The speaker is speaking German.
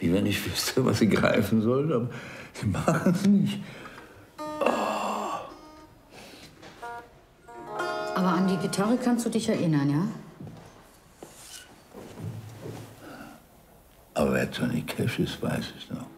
wie wenn ich wüsste, was sie greifen sollen, aber sie machen es nicht. Aber an die Gitarre kannst du dich erinnern, ja? Aber wer Johnny Cash ist, weiß ich noch.